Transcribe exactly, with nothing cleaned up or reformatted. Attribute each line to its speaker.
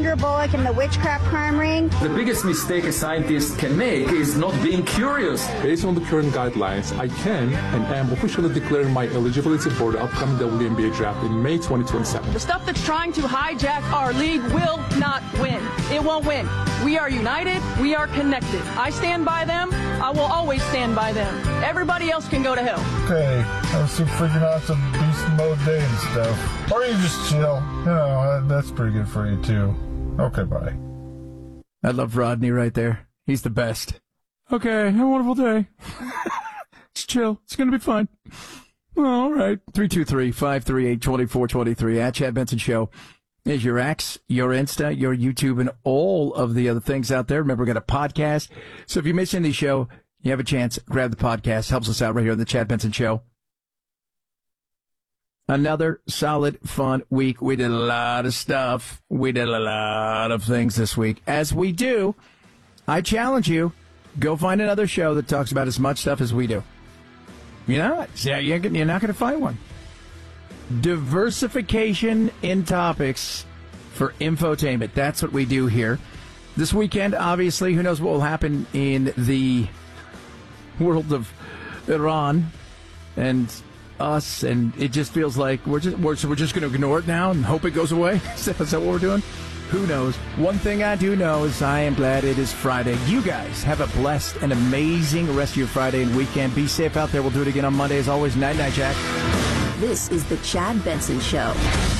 Speaker 1: Sandra Bullock in the witchcraft crime ring.
Speaker 2: The biggest mistake a scientist can make is not being curious.
Speaker 3: Based on the current guidelines, I can and am officially declaring my eligibility for the upcoming W N B A draft in May twenty twenty-seven.
Speaker 4: The stuff that's trying to hijack our league will not win. It won't win. We are united. We are connected. I stand by them. I will always stand by them. Everybody else can go to hell.
Speaker 5: Okay, let's see freaking out some beast mode day and stuff. Or you just chill. You know, that's pretty good for you too. Okay, bye.
Speaker 6: I love Rodney right there. He's the best. Okay, have a wonderful day. Just chill. It's going to be fine. Well, all right. three two three, five three eight, two four two three at Chad Benson Show is your X, your Insta, your YouTube, and all of the other things out there. Remember, we got a podcast. So if you miss any show, you have a chance, grab the podcast. Helps us out right here on the Chad Benson Show. Another solid, fun week. We did a lot of stuff. We did a lot of things this week. As we do, I challenge you, go find another show that talks about as much stuff as we do. You know, you're not going to find one. Diversification in topics for infotainment. That's what we do here. This weekend, obviously, who knows what will happen in the world of Iran and us, and it just feels like we're just we're, we're just going to ignore it now and hope it goes away. Is that what we're doing? Who knows? One thing I do know is I am glad it is Friday. You guys have a blessed and amazing rest of your Friday and weekend. Be safe out there. We'll do it again on Monday. As always, night-night, Jack.
Speaker 7: This is the Chad Benson Show.